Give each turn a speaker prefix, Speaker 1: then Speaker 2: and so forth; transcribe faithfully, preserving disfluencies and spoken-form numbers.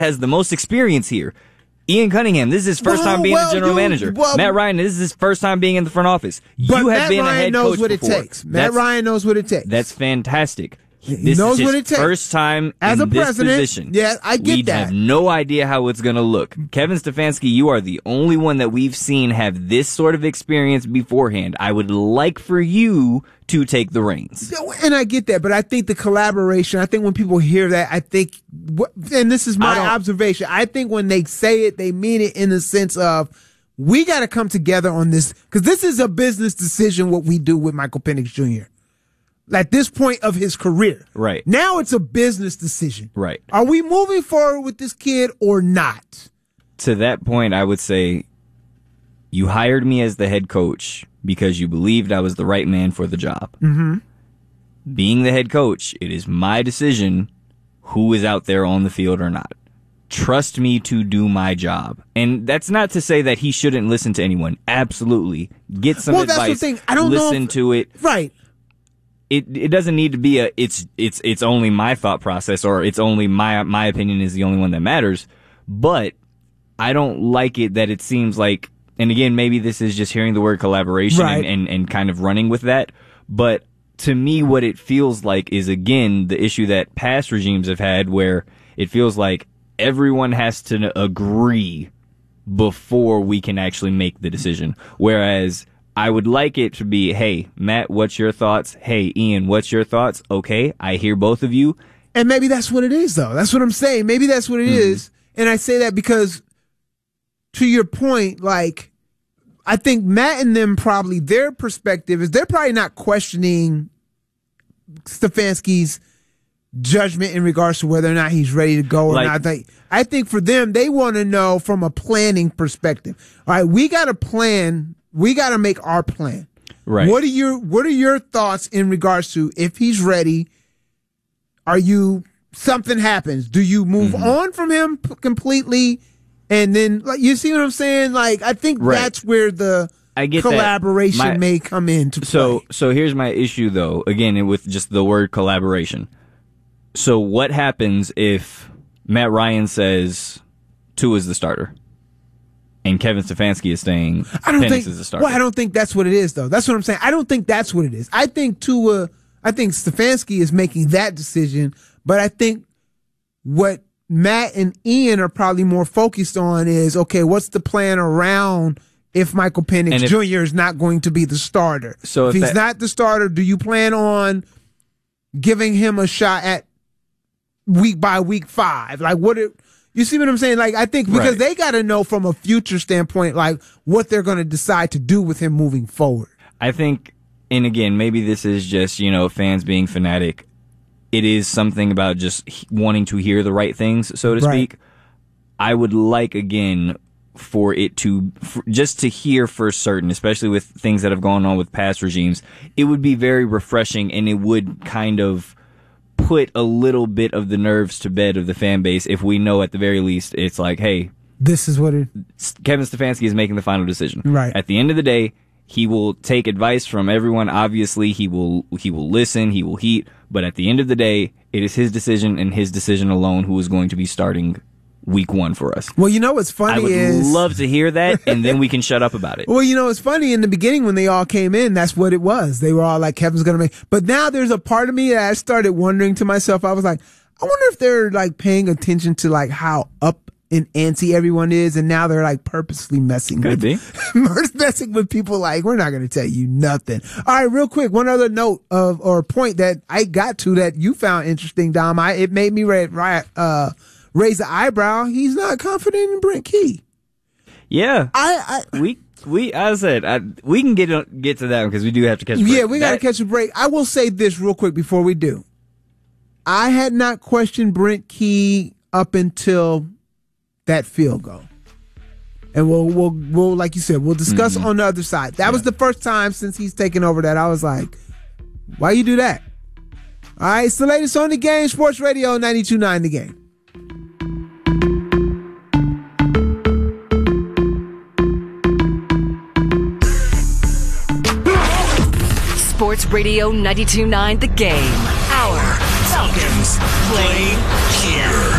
Speaker 1: has the most experience here. Ian Cunningham, this is his first
Speaker 2: well,
Speaker 1: time being
Speaker 2: well,
Speaker 1: the general
Speaker 2: you,
Speaker 1: manager.
Speaker 2: well,
Speaker 1: Matt Ryan, this is his first time being in the front office.
Speaker 2: But
Speaker 1: You have
Speaker 2: Matt
Speaker 1: been
Speaker 2: Ryan
Speaker 1: a head
Speaker 2: knows
Speaker 1: coach
Speaker 2: what
Speaker 1: before.
Speaker 2: it takes. Matt
Speaker 1: That's,
Speaker 2: Ryan knows what it takes.
Speaker 1: That's fantastic.
Speaker 2: He
Speaker 1: This
Speaker 2: knows
Speaker 1: is his
Speaker 2: what it takes.
Speaker 1: first time
Speaker 2: as
Speaker 1: in
Speaker 2: a
Speaker 1: this
Speaker 2: president.
Speaker 1: position.
Speaker 2: Yeah, I get
Speaker 1: we
Speaker 2: that.
Speaker 1: have no idea how it's going to look. Kevin Stefanski, you are the only one that we've seen have this sort of experience beforehand. I would like for you to take the reins.
Speaker 2: And I get that, but I think the collaboration, I think when people hear that, I think, and this is my observation, I think when they say it, they mean it in the sense of, we got to come together on this, because this is a business decision, what we do with Michael Penix Junior at this point of his career.
Speaker 1: Right.
Speaker 2: Now it's a business decision.
Speaker 1: Right.
Speaker 2: Are we moving forward with this kid or not?
Speaker 1: To that point, I would say you hired me as the head coach because you believed I was the right man for the job.
Speaker 2: Mm-hmm.
Speaker 1: Being the head coach, it is my decision who is out there on the field or not. Trust me to do my job. And that's not to say that he shouldn't listen to anyone. Absolutely. Get some
Speaker 2: well,
Speaker 1: advice.
Speaker 2: That's the thing. I don't
Speaker 1: listen
Speaker 2: know if,
Speaker 1: to it.
Speaker 2: Right.
Speaker 1: It it doesn't need to be a it's it's it's only my thought process or it's only my my opinion is the only one that matters. But I don't like it that it seems like, and again, maybe this is just hearing the word collaboration
Speaker 2: right.
Speaker 1: and, and, and kind of running with that. But to me, what it feels like is, again, the issue that past regimes have had where it feels like everyone has to agree before we can actually make the decision. Whereas I would like it to be, hey, Matt, what's your thoughts? Hey, Ian, what's your thoughts? Okay, I hear both of you.
Speaker 2: And maybe that's what it is, though. That's what I'm saying. Maybe that's what it mm-hmm. is. And I say that because, to your point, like, I think Matt and them probably, their perspective is they're probably not questioning Stefanski's judgment in regards to whether or not he's ready to go or like, not. They, I think for them, they want to know from a planning perspective. All right, we got to plan. We got to make our plan.
Speaker 1: Right.
Speaker 2: What are your What are your thoughts in regards to if he's ready? Are you something happens? Do you move mm-hmm. on from him p- completely? And then, like, you see what I'm saying? Like, I think right. that's where the
Speaker 1: I get
Speaker 2: collaboration
Speaker 1: my,
Speaker 2: may come into
Speaker 1: so,
Speaker 2: play.
Speaker 1: So here's my issue, though, again, with just the word collaboration. So what happens if Matt Ryan says Tua is the starter and Kevin Stefanski is saying
Speaker 2: I don't
Speaker 1: Penix
Speaker 2: think,
Speaker 1: is the starter?
Speaker 2: Well, I don't think that's what it is, though. That's what I'm saying. I don't think that's what it is. I think Tua, I think Stefanski is making that decision, but I think what Matt and Ian are probably more focused on is, okay, what's the plan around if Michael Penix if, Junior is not going to be the starter?
Speaker 1: So
Speaker 2: if,
Speaker 1: if
Speaker 2: he's
Speaker 1: that,
Speaker 2: not the starter, do you plan on giving him a shot at week by week five? Like, what it, you see what I'm saying? Like, I think because right. they got to know from a future standpoint, like, what they're going to decide to do with him moving forward.
Speaker 1: I think, and again, maybe this is just, you know, fans being fanatic. It is something about just wanting to hear the right things, so to
Speaker 2: right.
Speaker 1: speak. I would like, again, for it to, for, just to hear for certain, especially with things that have gone on with past regimes, it would be very refreshing and it would kind of put a little bit of the nerves to bed of the fan base if we know at the very least it's like, hey,
Speaker 2: this is what it,
Speaker 1: Kevin Stefanski is making the final decision.
Speaker 2: Right.
Speaker 1: At the end of the day, he will take advice from everyone. Obviously, he will he will listen, he will heed, but at the end of the day, it is his decision and his decision alone who is going to be starting week one for us.
Speaker 2: Well, you know what's funny
Speaker 1: I would
Speaker 2: is
Speaker 1: love to hear that, and then we can shut up about it.
Speaker 2: Well, you know what's funny, in the beginning when they all came in, that's what it was. They were all like, Kevin's going to make, but now there's a part of me that I started wondering to myself, I was like, I wonder if they're like paying attention to like how up in antsy everyone is, and now they're like purposely messing
Speaker 1: Could
Speaker 2: with
Speaker 1: be.
Speaker 2: messing with people like, we're not going to tell you nothing. All right, real quick, one other note of or point that I got to that you found interesting, Dom. I it made me ra- ra- uh, raise the eyebrow. He's not confident in Brent Key.
Speaker 1: Yeah,
Speaker 2: I, I
Speaker 1: we we as I said I, we can get get to that because we do have to catch a break.
Speaker 2: Yeah, we got to catch a break. I will say this real quick before we do. I had not questioned Brent Key up until that field goal. And we'll, we'll, we'll, like you said, we'll discuss mm-hmm. on the other side. That yeah. was the first time since he's taken over that I was like, why you do that? All right, it's the latest on The Game, Sports Radio ninety-two point nine The Game.
Speaker 3: Sports Radio ninety-two point nine The Game.
Speaker 4: Our Falcons play here.